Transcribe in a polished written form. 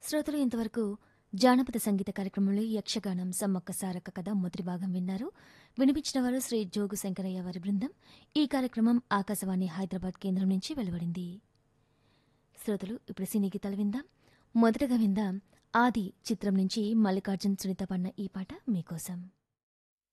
శ్రోతలు ఇంతవరకు జానపద సంగీత కార్యక్రమంలో యక్షగానం సమ్మక్క సారక్క కథ మొదటి భాగం విన్నారు. వినిపించిన వారు శ్రీ జోగు శంకరయ్య వారి బృందం. ఈ కార్యక్రమం ఆకాశవాణి హైదరాబాద్ కేంద్రం నుంచి వెలువడింది. శ్రోతలు ఇప్పుడు సినీ గీతాలు విందాం. మొదటగా విందాం ఆది చిత్రం నుంచి మల్లికార్జున్ సునీత పాడిన ఈ పాట మీకోసం.